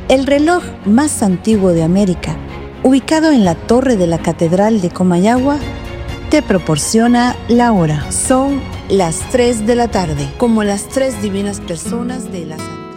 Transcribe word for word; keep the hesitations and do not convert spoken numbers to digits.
El reloj más antiguo de América, ubicado en la torre de la Catedral de Comayagua, te proporciona la hora. Son las tres de la tarde, como las tres divinas personas de la Santa.